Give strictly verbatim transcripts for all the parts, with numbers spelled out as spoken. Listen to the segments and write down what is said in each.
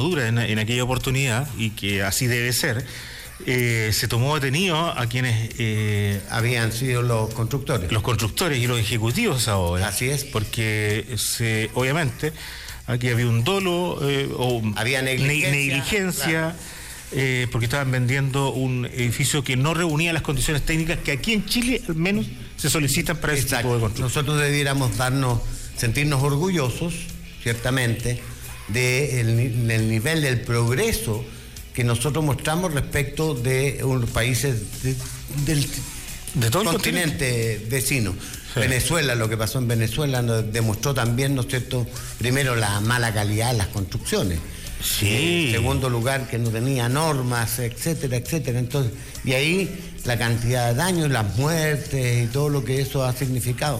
dura en, en aquella oportunidad, y que así debe ser, eh, se tomó detenido a quienes eh, habían sido los constructores. Los constructores y los ejecutivos de esa obra. Así es. Porque se, obviamente aquí había un dolo eh, o había negligencia, negligencia claro. eh, porque estaban vendiendo un edificio que no reunía las condiciones técnicas que aquí en Chile al menos se solicitan para ese tipo de construcción. Nosotros debiéramos darnos, sentirnos orgullosos, ciertamente, del de nivel del progreso que nosotros mostramos respecto de unos países de, del de todo el continente, continente vecino. Sí. Venezuela, lo que pasó en Venezuela nos demostró también, ¿no es cierto?, primero la mala calidad de las construcciones. Sí. En segundo lugar, que no tenía normas, etcétera, etcétera. Entonces, y ahí la cantidad de daños, las muertes y todo lo que eso ha significado.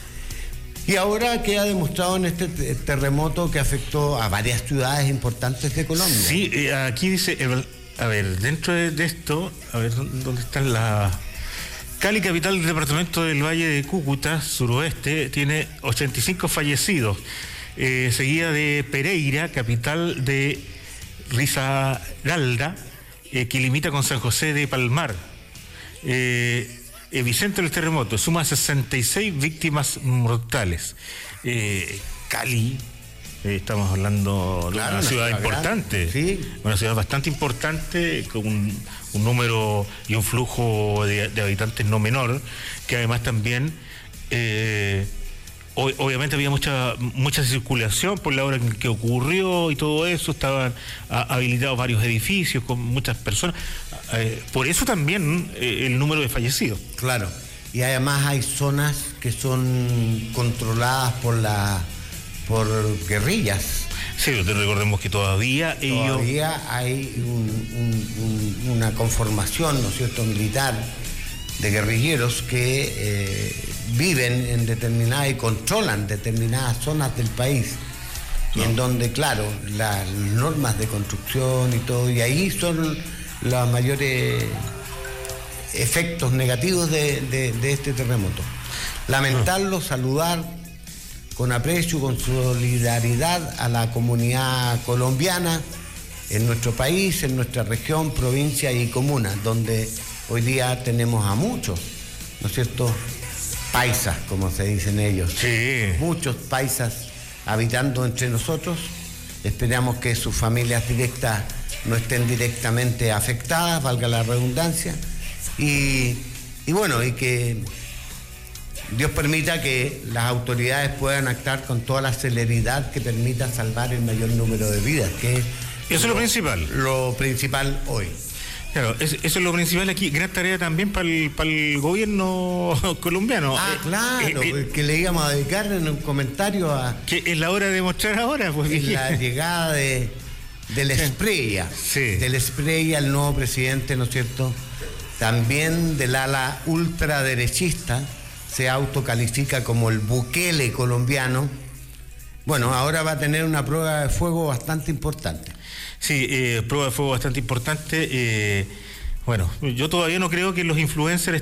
Y ahora queda demostrado en este terremoto que afectó a varias ciudades importantes de Colombia. Sí, aquí dice, a ver, dentro de esto, a ver, ¿dónde están las...? Cali, capital del departamento del Valle de Cúcuta, suroeste, tiene ochenta y cinco fallecidos. Eh, seguida de Pereira, capital de Risaralda, eh, que limita con San José de Palmar. Eh, epicentro del terremoto, suma sesenta y seis víctimas mortales. Eh, Cali, eh, estamos hablando claro, de una ciudad importante, grande, ¿sí? Una ciudad bastante importante, con un, un número y un flujo de, de habitantes no menor, que además también... Eh, obviamente había mucha mucha circulación por la hora en que ocurrió y todo eso, estaban a, habilitados varios edificios con muchas personas, eh, por eso también eh, el número de fallecidos. Claro, y además hay zonas que son controladas por la por guerrillas. Sí, recordemos que todavía ellos... Todavía hay un, un, un, una conformación, ¿no es cierto?, militar de guerrilleros que eh, viven en determinadas y controlan determinadas zonas del país, no. Y en donde, claro, las normas de construcción y todo, y ahí son los mayores efectos negativos de, de, de este terremoto. Lamentarlo, no. Saludar con aprecio, con solidaridad a la comunidad colombiana en nuestro país, en nuestra región, provincia y comuna, donde hoy día tenemos a muchos, ¿no es cierto?, paisas, como se dicen ellos. Sí. Muchos paisas habitando entre nosotros. Esperamos que sus familias directas no estén directamente afectadas, valga la redundancia. Y, y bueno, y que Dios permita que las autoridades puedan actuar con toda la celeridad que permita salvar el mayor número de vidas, que es eso es lo, lo principal. Lo principal hoy. Claro, eso es lo principal aquí. Gran tarea también para el, para el gobierno colombiano. Ah, eh, claro, eh, eh, que le íbamos a dedicar en un comentario a... Que es la hora de mostrar ahora, pues. Es la llegada de, del Espriella, sí. Del Espriella, el nuevo presidente, ¿no es cierto? También del ala ultraderechista, se autocalifica como el Bukele colombiano. Bueno, ahora va a tener una prueba de fuego bastante importante. Sí, eh, prueba de fuego bastante importante. Eh, bueno, yo todavía no creo que los influencers